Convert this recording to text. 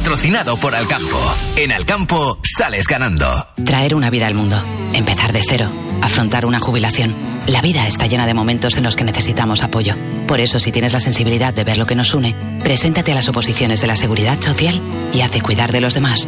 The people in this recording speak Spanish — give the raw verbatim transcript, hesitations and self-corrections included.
Patrocinado por Alcampo. En Alcampo sales ganando. Traer una vida al mundo. Empezar de cero. Afrontar una jubilación. La vida está llena de momentos en los que necesitamos apoyo. Por eso, si tienes la sensibilidad de ver lo que nos une, preséntate a las oposiciones de la Seguridad Social y haz de cuidar de los demás